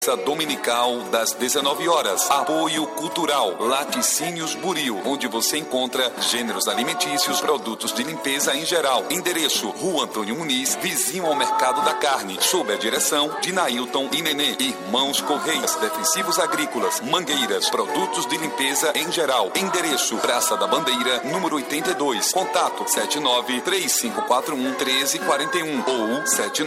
Dominical das 19 horas. Apoio Cultural Laticínios Buril, onde você encontra gêneros alimentícios, produtos de limpeza em geral. Endereço: Rua Antônio Muniz, vizinho ao Mercado da Carne, sob a direção de Nailton e Nenê. Irmãos Correias, defensivos agrícolas, mangueiras, produtos de limpeza em geral. Endereço: Praça da Bandeira, número 82. Contato: 79-3541-1341 ou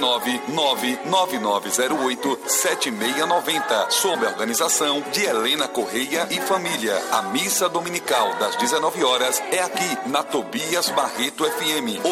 799-9908-7690. Sob a organização de Helena Correia e família. A missa dominical das 19 horas é aqui na Tobias Barreto FM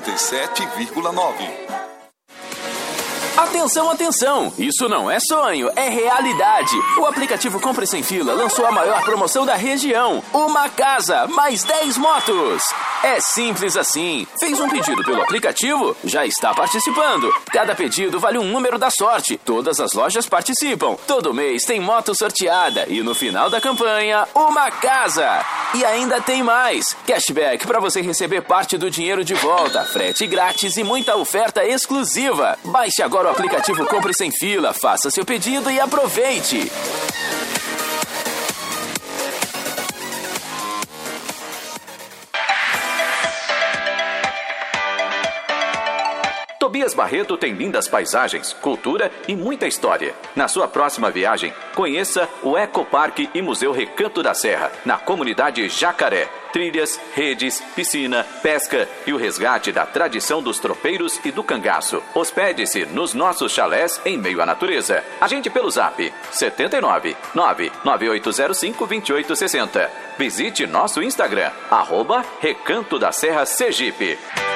87,9. Atenção, atenção! Isso não é sonho, é realidade! O aplicativo Compre Sem Fila lançou a maior promoção da região. Uma casa, mais 10 motos! É simples assim. Fez um pedido pelo aplicativo? Já está participando. Cada pedido vale um número da sorte. Todas as lojas participam. Todo mês tem moto sorteada. E no final da campanha, uma casa! E ainda tem mais. Cashback para você receber parte do dinheiro de volta. Frete grátis e muita oferta exclusiva. Baixe agora o aplicativo Compre Sem Fila. Faça seu pedido e aproveite. Tobias Barreto tem lindas paisagens, cultura e muita história. Na sua próxima viagem, conheça o Ecoparque e Museu Recanto da Serra, na comunidade Jacaré. Trilhas, redes, piscina, pesca e o resgate da tradição dos tropeiros e do cangaço. Hospede-se nos nossos chalés em meio à natureza. Agende pelo Zap 79 99805 2860. Visite nosso Instagram, @Recanto da Serra Sergipe.